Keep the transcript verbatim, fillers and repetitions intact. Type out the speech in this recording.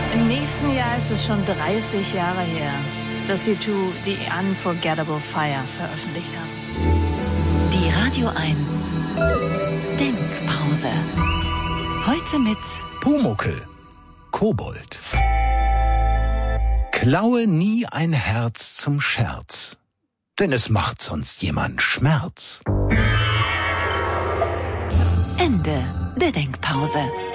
Im nächsten Jahr ist es schon dreißig Jahre her, dass U zwei The Unforgettable Fire veröffentlicht haben. Die Radio eins Denkpause. Heute mit Pumuckl, Kobold. Klaue nie ein Herz zum Scherz, denn es macht sonst jemand Schmerz. Ende der Denkpause.